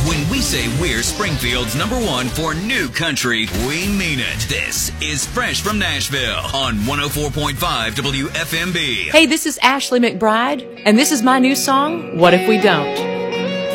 When we say we're Springfield's #1 for new country, we mean it. This is Fresh from Nashville on 104.5 WFMB. Hey, this is Ashley McBride, and this is my new song, What If We Don't?